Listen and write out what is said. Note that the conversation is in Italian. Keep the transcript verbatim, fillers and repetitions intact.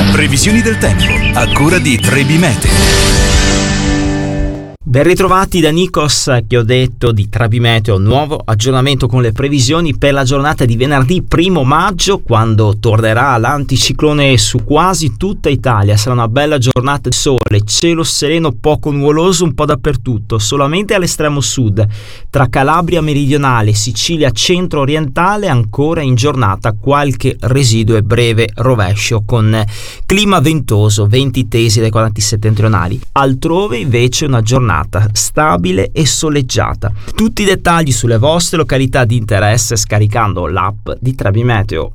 Previsioni del tempo a cura di Trebi Meteo. Ben ritrovati da Nikos, che ho detto di Trebi Meteo, nuovo aggiornamento con le previsioni per la giornata di venerdì primo maggio, quando tornerà l'anticiclone su quasi tutta Italia. Sarà una bella giornata di sole, cielo sereno poco nuvoloso un po' dappertutto, solamente all'estremo sud, tra Calabria meridionale, Sicilia centro-orientale, ancora in giornata qualche residuo e breve rovescio con clima ventoso, venti tesi dai quadranti settentrionali. Altrove invece una giornata stabile e soleggiata. Tutti i dettagli sulle vostre località di interesse scaricando l'app di Trebi Meteo.